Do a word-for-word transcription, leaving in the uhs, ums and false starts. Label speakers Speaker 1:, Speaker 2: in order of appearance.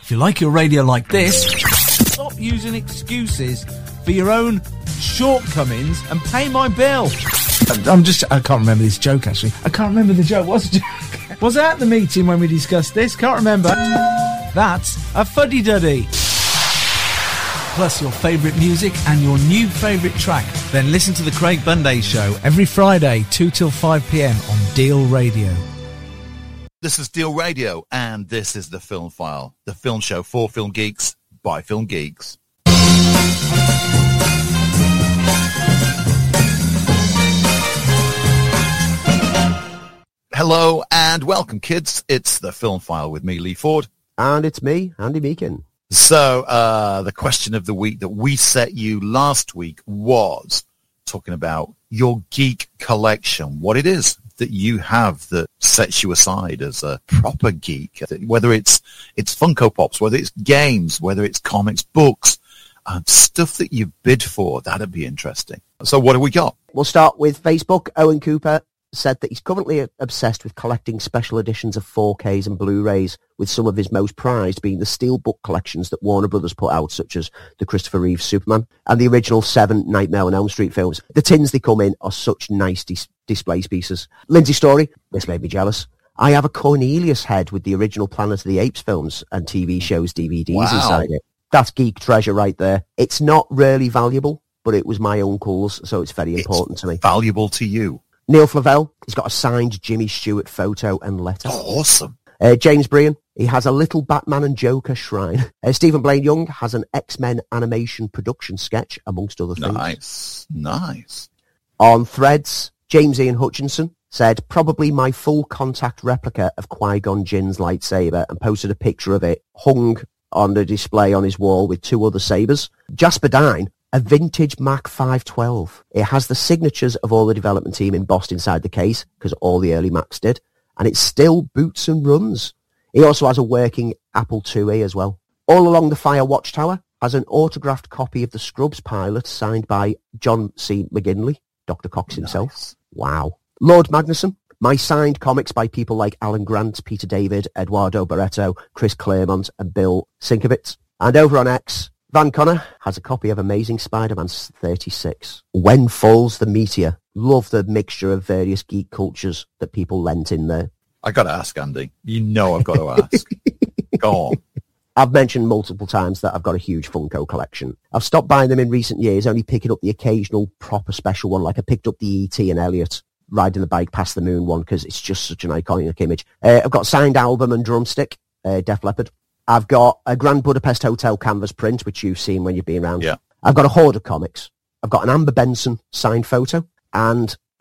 Speaker 1: If you like your radio like this, stop using excuses for your own shortcomings and pay my bill. I'm just, I can't remember this joke actually. I can't remember the joke. What's the joke? Was I at the meeting when we discussed this? Can't remember. That's a fuddy-duddy. Plus your favourite music and your new favourite track. Then listen to the Craig Bunday Show every Friday, two till five p.m. on Deal Radio.
Speaker 2: This is Deal Radio, and this is The Film File, the film show for film geeks, by film geeks. Hello and welcome, kids. It's The Film File with me, Lee Ford.
Speaker 3: And it's me, Andy Meakin.
Speaker 2: So uh, the question of the week that we set you last week was talking about your geek collection, what it is that you have that sets you aside as a proper geek, whether it's it's Funko Pops, whether it's games, whether it's comics, books, uh, stuff that you bid for. That'd be interesting. So what do we got?
Speaker 3: We'll start with Facebook. Owen Cooper said that he's currently obsessed with collecting special editions of four Ks and Blu-rays, with some of his most prized being the steelbook collections that Warner Brothers put out, such as the Christopher Reeve Superman and the original seven Nightmare on Elm Street films. The tins they come in are such nice dis- display pieces. Lindsay Story, this made me jealous. I have a Cornelius head with the original Planet of the Apes films and T V shows D V Ds wow. inside it. That's geek treasure right there. It's not really valuable, but it was my uncle's, so it's very important
Speaker 2: it's
Speaker 3: to me.
Speaker 2: Valuable to you.
Speaker 3: Neil Flavell, he's got a signed Jimmy Stewart photo and letter.
Speaker 2: Oh, awesome.
Speaker 3: Uh, James Brian, he has a little Batman and Joker shrine. Uh, Stephen Blaine Young has an X-Men animation production sketch, amongst other things.
Speaker 2: Nice, nice.
Speaker 3: On Threads, James Ian Hutchinson said, probably my full contact replica of Qui-Gon Jinn's lightsaber, and posted a picture of it hung on the display on his wall with two other sabers. Jasper Dine, a vintage Mac five twelve. It has the signatures of all the development team embossed inside the case, because all the early Macs did, and it still boots and runs. He also has a working Apple two E as well. All Along the Fire Watchtower has an autographed copy of the Scrubs pilot signed by John C. McGinley, Doctor Cox himself.
Speaker 2: Nice.
Speaker 3: Wow. Lord Magnuson, my signed comics by people like Alan Grant, Peter David, Eduardo Barreto, Chris Claremont, and Bill Sienkiewicz. And over on X, Van Connor has a copy of Amazing Spider-Man thirty-six. When Falls the Meteor. Love the mixture of various geek cultures that people lent in there.
Speaker 2: I got to ask, Andy. You know I've got to ask. Go on.
Speaker 3: I've mentioned multiple times that I've got a huge Funko collection. I've stopped buying them in recent years, only picking up the occasional proper special one, like I picked up the E T and Elliot riding the bike past the moon one, because it's just such an iconic image. Uh, I've got signed album and drumstick, uh, Def Leppard. I've got a Grand Budapest Hotel canvas print, which you've seen when you've been around.
Speaker 2: Yeah.
Speaker 3: I've got a hoard of comics. I've got an Amber Benson signed photo, and